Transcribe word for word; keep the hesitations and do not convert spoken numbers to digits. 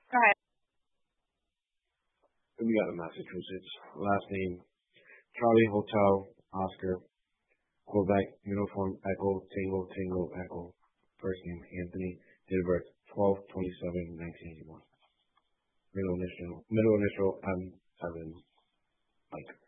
Go ahead. We got in Massachusetts. Last name, Charlie Hotel Oscar, Quebec Uniform Echo Tango Tango Echo. First name Anthony. Date of birth twelve twenty-seven nineteen eighty-one. Middle initial middle initial M seven Mike.